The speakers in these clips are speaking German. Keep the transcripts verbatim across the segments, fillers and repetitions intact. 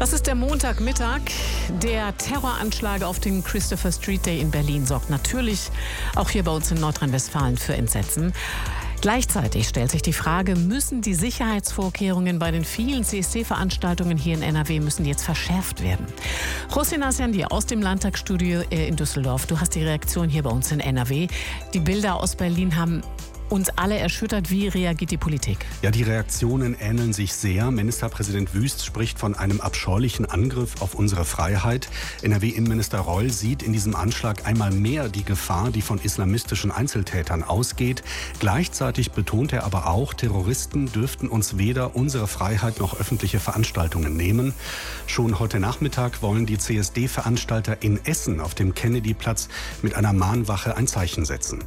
Das ist der Montagmittag. Der Terroranschlag auf den Christopher Street Day in Berlin sorgt natürlich auch hier bei uns in Nordrhein-Westfalen für Entsetzen. Gleichzeitig stellt sich die Frage, müssen die Sicherheitsvorkehrungen bei den vielen C S D-Veranstaltungen hier in N R W müssen jetzt verschärft werden? Hossein Asyandi aus dem Landtagsstudio in Düsseldorf. Du hast die Reaktion hier bei uns in N R W. Die Bilder aus Berlin haben uns alle erschüttert. Wie reagiert die Politik? Ja, die Reaktionen ähneln sich sehr. Ministerpräsident Wüst spricht von einem abscheulichen Angriff auf unsere Freiheit. N R W-Innenminister Reul sieht in diesem Anschlag einmal mehr die Gefahr, die von islamistischen Einzeltätern ausgeht. Gleichzeitig betont er aber auch, Terroristen dürften uns weder unsere Freiheit noch öffentliche Veranstaltungen nehmen. Schon heute Nachmittag wollen die C S D-Veranstalter in Essen auf dem Kennedyplatz mit einer Mahnwache ein Zeichen setzen.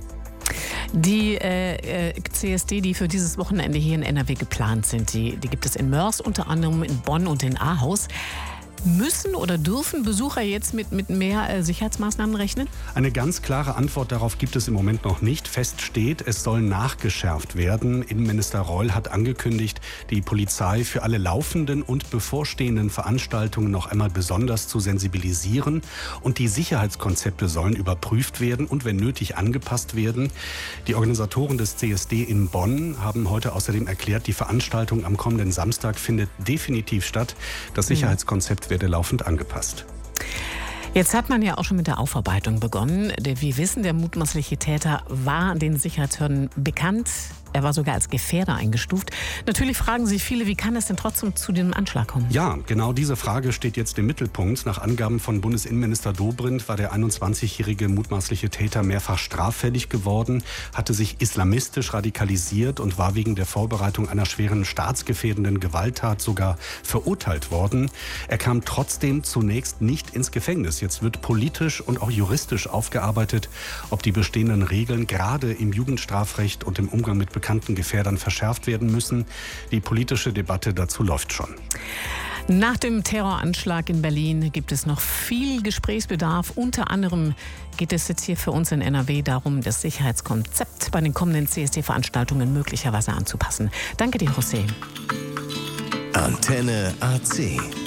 Die äh, C S D, die für dieses Wochenende hier in N R W geplant sind, die, die gibt es in Mörs, unter anderem in Bonn und in Ahaus. Müssen oder dürfen Besucher jetzt mit, mit mehr äh, Sicherheitsmaßnahmen rechnen? Eine ganz klare Antwort darauf gibt es im Moment noch nicht. Fest steht, es soll nachgeschärft werden. Innenminister Reul hat angekündigt, die Polizei für alle laufenden und bevorstehenden Veranstaltungen noch einmal besonders zu sensibilisieren. Und die Sicherheitskonzepte sollen überprüft werden und wenn nötig angepasst werden. Die Organisatoren des C S D in Bonn haben heute außerdem erklärt, die Veranstaltung am kommenden Samstag findet definitiv statt. Das Sicherheitskonzept werde laufend angepasst. Jetzt hat man ja auch schon mit der Aufarbeitung begonnen. Wir wissen, der mutmaßliche Täter war den Sicherheitshbehörden bekannt. Er war sogar als Gefährder eingestuft. Natürlich fragen sich viele, wie kann es denn trotzdem zu dem Anschlag kommen? Ja, genau diese Frage steht jetzt im Mittelpunkt. Nach Angaben von Bundesinnenminister Dobrindt war der einundzwanzigjährige mutmaßliche Täter mehrfach straffällig geworden, hatte sich islamistisch radikalisiert und war wegen der Vorbereitung einer schweren staatsgefährdenden Gewalttat sogar verurteilt worden. Er kam trotzdem zunächst nicht ins Gefängnis. Jetzt wird politisch und auch juristisch aufgearbeitet, ob die bestehenden Regeln gerade im Jugendstrafrecht und im Umgang mit bekannten Gefährdern verschärft werden müssen. Die politische Debatte dazu läuft schon. Nach dem Terroranschlag in Berlin gibt es noch viel Gesprächsbedarf. Unter anderem geht es jetzt hier für uns in N R W darum, das Sicherheitskonzept bei den kommenden C S D-Veranstaltungen möglicherweise anzupassen. Danke dir, Hossein. Antenne A C.